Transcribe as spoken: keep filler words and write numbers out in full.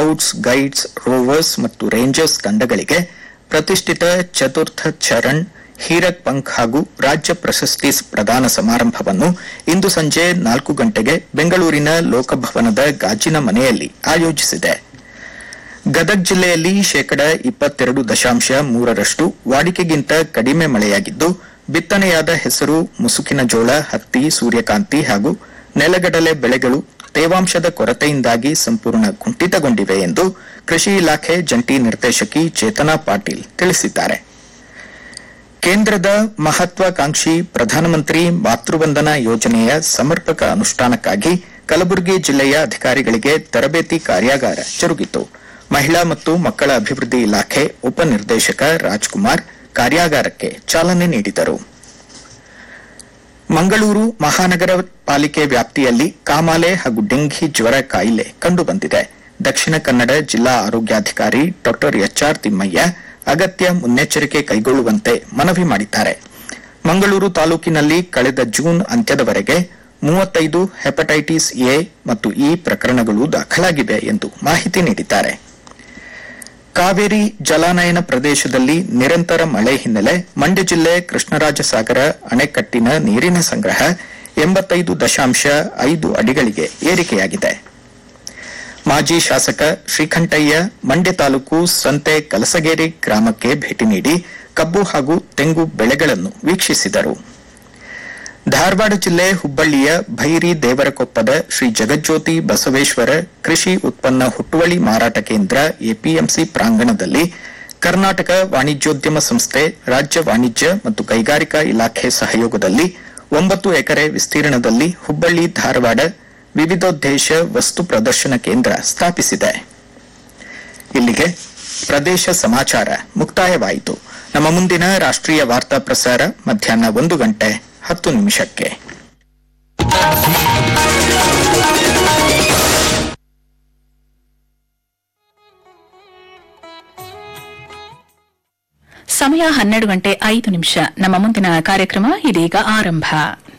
Scouts guides rovers ಮತ್ತು rangers ತಂಡಗಳಿಗೆ ಪ್ರತಿಷ್ಠಿತ ಚತುರ್ಥ ಚರಣ್ ಹೀರಕ್ ಪಂಖ್ ಹಾಗೂ ರಾಜ್ಯ ಪ್ರಶಸ್ತಿ ಪ್ರದಾನ ಸಮಾರಂಭವನ್ನು ಇಂದು ಸಂಜೆ ನಾಲ್ಕು ಗಂಟೆಗೆ ಬೆಂಗಳೂರಿನ ಲೋಕಭವನದ ಗಾಜಿನ ಮನೆಯಲ್ಲಿ ಆಯೋಜಿಸಿದೆ. ಗದಗ ಜಿಲ್ಲೆಯಲ್ಲಿ ಶೇಕಡಾ ಇಪ್ಪತ್ತೆರಡು ದಶಾಂಶ ಮೂರರಷ್ಟು ವಾಡಿಕೆಗಿಂತ ಕಡಿಮೆ ಮಳೆಯಾಗಿದ್ದು, ಬಿತ್ತನೆಯಾದ ಹೆಸರು, ಮುಸುಕಿನ ಜೋಳ, ಹತ್ತಿ, ಸೂರ್ಯಕಾಂತಿ ಹಾಗೂ ನೆಲಗಡಲೆ ಬೆಳೆಗಳು ತೇವಾಂಶದ ಕೊರತೆಯಿಂದಾಗಿ ಸಂಪೂರ್ಣ ಕುಂಠಿತಗೊಂಡಿವೆ ಎಂದು ಕೃಷಿ ಇಲಾಖೆ ಜಂಟಿ ನಿರ್ದೇಶಕಿ ಚೇತನಾ ಪಾಟೀಲ್ ತಿಳಿಸಿದ್ದಾರೆ. ಕೇಂದ್ರದ ಮಹತ್ವಾಕಾಂಕ್ಷಿ ಪ್ರಧಾನಮಂತ್ರಿ ಮಾತೃವಂದನಾ ಯೋಜನೆಯ ಸಮರ್ಪಕ ಅನುಷ್ಠಾನಕ್ಕಾಗಿ ಕಲಬುರಗಿ ಜಿಲ್ಲೆಯ ಅಧಿಕಾರಿಗಳಿಗೆ ತರಬೇತಿ ಕಾರ್ಯಾಗಾರ ಜರುಗಿತು. ಮಹಿಳಾ ಮತ್ತು ಮಕ್ಕಳ ಅಭಿವೃದ್ಧಿ ಇಲಾಖೆ ಉಪನಿರ್ದೇಶಕ ರಾಜ್ಕುಮಾರ್ ಕಾರ್ಯಾಗಾರಕ್ಕೆ ಚಾಲನೆ ನೀಡಿದರು. ಮಂಗಳೂರು ಮಹಾನಗರ ಪಾಲಿಕೆ ವ್ಯಾಪ್ತಿಯಲ್ಲಿ ಕಾಮಾಲೆ ಹಾಗೂ ಡೆಂಘಿ ಜ್ವರ ಕಾಯಿಲೆ ಕಂಡುಬಂದಿದೆ. ದಕ್ಷಿಣ ಕನ್ನಡ ಜಿಲ್ಲಾ ಆರೋಗ್ಯಾಧಿಕಾರಿ ಡಾ ಎಚ್ಆರ್ ತಿಮ್ಮಯ್ಯ ಅಗತ್ಯ ಮುನ್ನೆಚ್ಚರಿಕೆ ಕೈಗೊಳ್ಳುವಂತೆ ಮನವಿ ಮಾಡಿದ್ದಾರೆ. ಮಂಗಳೂರು ತಾಲೂಕಿನಲ್ಲಿ ಕಳೆದ ಜೂನ್ ಅಂತ್ಯದವರೆಗೆ ಮೂವತ್ತೈದು ಹೆಪಟೈಟಿಸ್ ಎ ಮತ್ತು ಇ ಪ್ರಕರಣಗಳು ದಾಖಲಾಗಿವೆ ಎಂದು ಮಾಹಿತಿ ನೀಡಿದ್ದಾರೆ. ಕಾವೇರಿ ಜಲಾನಯನ ಪ್ರದೇಶದಲ್ಲಿ ನಿರಂತರ ಮಳೆ ಹಿನ್ನೆಲೆ ಮಂಡ್ಯ ಜಿಲ್ಲೆ ಕೃಷ್ಣರಾಜಸಾಗರ ಅಣೆಕಟ್ಟಿನ ನೀರಿನ ಸಂಗ್ರಹ ಎಂಬತ್ತೈದು ದಶಾಂಶ ಐದು ಅಡಿಗಳಿಗೆ ಏರಿಕೆಯಾಗಿದೆ. ಮಾಜಿ ಶಾಸಕ ಶ್ರೀಕಂಠಯ್ಯ ಮಂಡ್ಯ ತಾಲೂಕು ಸಂತೆ ಕಲಸಗೇರಿ ಗ್ರಾಮಕ್ಕೆ ಭೇಟಿ ನೀಡಿ ಕಬ್ಬು ಹಾಗೂ ತೆಂಗು ಬೆಳೆಗಳನ್ನು ವೀಕ್ಷಿಸಿದರು. ಧಾರವಾಡ ಜಿಲ್ಲೆ ಹುಬ್ಬಳ್ಳಿಯ ಭೈರಿ ದೇವರಕೊಪ್ಪದ ಶ್ರೀ ಜಗಜ್ಯೋತಿ ಬಸವೇಶ್ವರ ಕೃಷಿ ಉತ್ಪನ್ನ ಹುಟ್ಟುವಳಿ ಮಾರಾಟ ಕೇಂದ್ರ ಎಪಿಎಂಸಿ ಪ್ರಾಂಗಣದಲ್ಲಿ ಕರ್ನಾಟಕ ವಾಣಿಜ್ಯೋದ್ಯಮ ಸಂಸ್ಥೆ, ರಾಜ್ಯ ವಾಣಿಜ್ಯ ಮತ್ತು ಕೈಗಾರಿಕಾ ಇಲಾಖೆ ಸಹಯೋಗದಲ್ಲಿ ಒಂಬತ್ತು ಎಕರೆ ವಿಸ್ತೀರ್ಣದಲ್ಲಿ ಹುಬ್ಬಳ್ಳಿ ಧಾರವಾಡ ವಿವಿಧೋದ್ದೇಶ ವಸ್ತು ಪ್ರದರ್ಶನ ಕೇಂದ್ರ ಸ್ಥಾಪಿಸಿದೆ. ಇಲ್ಲಿಗೆ ಪ್ರದೇಶ ಸಮಾಚಾರ ಮುಕ್ತಾಯವಾಯಿತು. ನಮ್ಮ ಮುಂದಿನ ರಾಷ್ಟ್ರೀಯ ವಾರ್ತಾ ಪ್ರಸಾರ ಮಧ್ಯಾಹ್ನ ಒಂದು ಗಂಟೆ ಹತ್ತು ನಿಮಿಷಕ್ಕೆ. ಸಮಯ ಹನ್ನೆರಡು ಗಂಟೆ ಐದು ನಿಮಿಷ. ನಮ್ಮ ಮುಂದಿನ ಕಾರ್ಯಕ್ರಮ ಇದೀಗ ಆರಂಭ.